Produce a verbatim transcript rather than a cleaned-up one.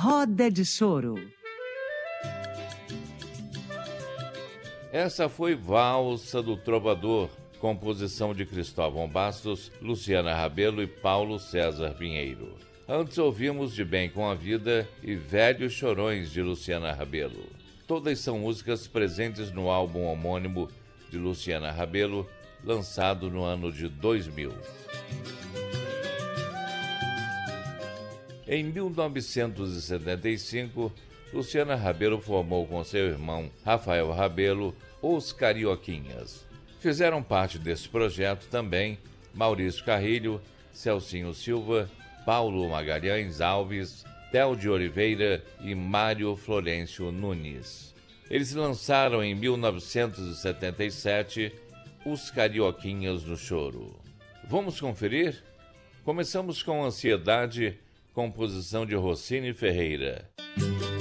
Roda de Choro. Essa foi Valsa do Trovador, composição de Cristóvão Bastos, Luciana Rebelo e Paulo César Pinheiro. Antes ouvimos De Bem com a Vida e Velhos Chorões, de Luciana Rebelo. Todas são músicas presentes no álbum homônimo de Luciana Rebelo, lançado no ano de dois mil. Em mil novecentos e setenta e cinco, Luciana Rebelo formou com seu irmão Rafael Rebelo os Carioquinhas. Fizeram parte desse projeto também Maurício Carrilho, Celcinho Silva, Paulo Magalhães Alves, Théo de Oliveira e Mário Florencio Nunes. Eles lançaram em mil novecentos e setenta e sete Os Carioquinhas no Choro. Vamos conferir? Começamos com Ansiedade, composição de Rossini Ferreira.